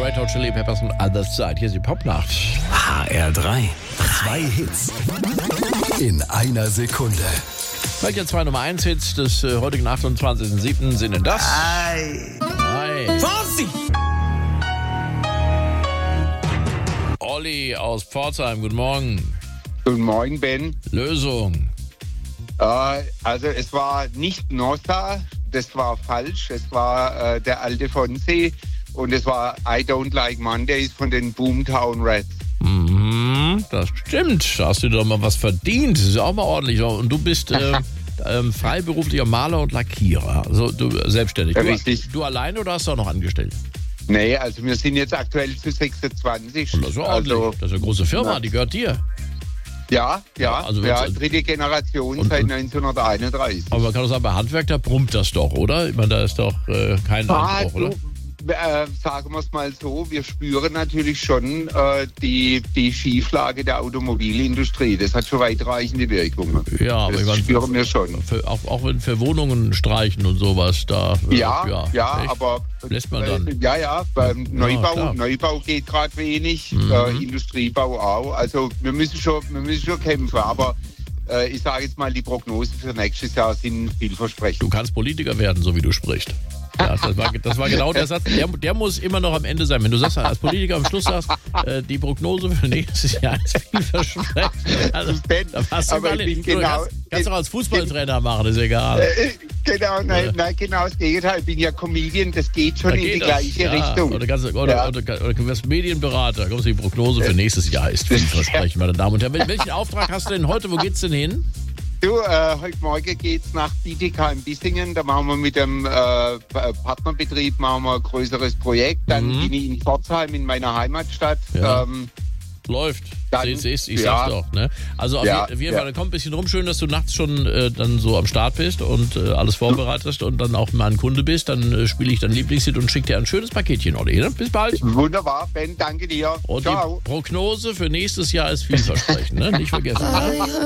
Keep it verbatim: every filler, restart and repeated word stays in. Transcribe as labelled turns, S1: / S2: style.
S1: Red Hot Chili Peppers und Other Side. Hier ist die Popnacht.
S2: H R drei.
S3: Zwei Hits in einer Sekunde.
S1: Welche zwei Nummer eins Hits des äh, heutigen achtundzwanzigsten siebten sind denn das?
S2: Ei.
S1: Nein.
S2: Fossi!
S1: Olli aus Pforzheim, guten Morgen.
S4: Guten Morgen, Ben.
S1: Lösung.
S4: Äh, also es war nicht Nossa, das war falsch. Es war äh, der alte Fonsi und es war I Don't Like Mondays von den Boomtown Rats.
S1: Mhm, das stimmt. Da hast du doch mal was verdient. Das ist ja auch mal ordentlich. Und du bist äh, ähm, freiberuflicher Maler und Lackierer. Also du selbstständig.
S4: Ja,
S1: Du,
S4: richtig.
S1: du alleine oder hast du auch noch angestellt?
S4: Nee, also wir sind jetzt aktuell zu sechsundzwanzig.
S1: Und das ist ja ordentlich.
S4: Also,
S1: Das ist eine große Firma,
S4: ja.
S1: die gehört dir.
S4: ja, ja,
S1: Also
S4: ja,
S1: wenn's-
S4: dritte Generation
S1: Und-
S4: seit
S1: und-
S4: neunzehnhunderteinunddreißig.
S1: Aber man kann doch sagen, bei Handwerk, da brummt das doch, oder? Ich meine, da ist doch äh, kein
S4: Ah,
S1: Einbruch,
S4: du,
S1: oder?
S4: äh, sagen wir es mal so, wir spüren natürlich schon äh, die, die Schieflage der Automobilindustrie. Das hat schon weitreichende Wirkungen.
S1: Ja, aber
S4: das
S1: ich meine,
S4: spüren wir schon.
S1: Für, auch, auch wenn für Wohnungen streichen und sowas, da... äh,
S4: Ja, ja,
S1: echt?
S4: aber
S1: Lässt man
S4: äh,
S1: dann.
S4: ja, ja, beim Neubau,
S1: klar.
S4: Neubau geht gerade wenig,
S1: Mhm.
S4: äh, Industriebau auch. Also wir müssen schon, wir müssen schon kämpfen, aber äh, ich sage jetzt mal, die Prognosen für nächstes Jahr sind vielversprechend.
S1: Du kannst Politiker werden, so wie du sprichst. Ja, das, war, das war genau der Satz. Der, der muss immer noch am Ende sein. Wenn du sagst, als Politiker am Schluss sagst, äh, die Prognose für nächstes Jahr ist vielversprechend. Also,
S4: Ben,
S1: da passt du
S4: aber
S1: mal
S4: ich
S1: hin.
S4: bin
S1: Du
S4: genau-
S1: kannst, kannst doch als Fußballtrainer machen, ist egal.
S4: Äh, Genau, nein,
S1: Ja.
S4: nein, genau das Gegenteil. Ich bin ja Comedian, das geht schon
S1: Da
S4: in die
S1: geht das.
S4: gleiche
S1: Ja,
S4: Richtung.
S1: Oder, kannst, oder,
S4: Ja.
S1: oder, oder, oder du wirst Medienberater. Kommst du, die Prognose für nächstes Jahr ist vielversprechend, meine Damen und Herren. Wel- Welchen Auftrag hast du denn heute? Wo geht's denn hin?
S4: Du, äh, heute Morgen geht's nach Bietigheim Bissingen. Da machen wir mit dem äh, Partnerbetrieb machen wir ein größeres Projekt. Dann
S1: Mhm.
S4: bin ich in Pforzheim in meiner Heimatstadt.
S1: Ja.
S4: Ähm,
S1: Läuft.
S4: Dann-
S1: Siehst, siehst, ich
S4: ja.
S1: sag's doch. Ne? Also auf,
S4: Ja,
S1: je, auf jeden
S4: ja.
S1: Fall, dann kommt ein bisschen rum. Schön, dass du nachts schon äh, dann so am Start bist und äh, alles vorbereitest und dann auch mal ein Kunde bist. Dann äh, spiele ich dein Lieblingshit und schicke dir ein schönes Paketchen, Olli. Ne? Bis bald.
S4: wunderbar, Ben, danke dir.
S1: Und
S4: Ciao.
S1: die Prognose für nächstes Jahr ist vielversprechend. Ne? Nicht vergessen. Ne?